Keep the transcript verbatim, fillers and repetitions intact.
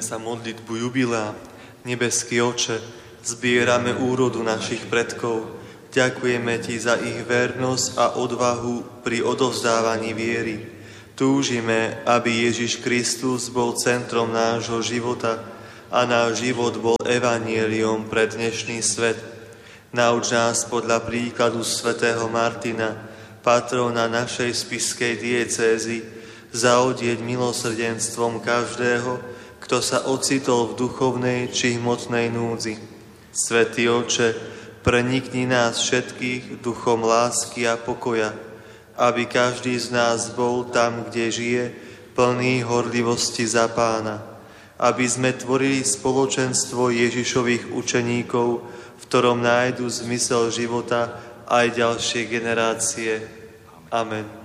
sa modlitbu jubilea. Nebeský Oče, zbierame úrodu našich predkov. Ďakujeme Ti za ich vernosť a odvahu pri odovzdávaní viery. Túžime, aby Ježiš Kristus bol centrom nášho života a náš život bol evanjeliom pre dnešný svet. Nauč nás podľa príkladu svätého Martina, patrona našej spišskej diecézy, zaodieť milosrdenstvom každého, kto sa ocitol v duchovnej či hmotnej núdzi. Svätý Oče, prenikni nás všetkých duchom lásky a pokoja, aby každý z nás bol tam, kde žije, plný horlivosti za Pána, aby sme tvorili spoločenstvo Ježišových učeníkov, v ktorom nájdu zmysel života aj ďalšie generácie. Amen.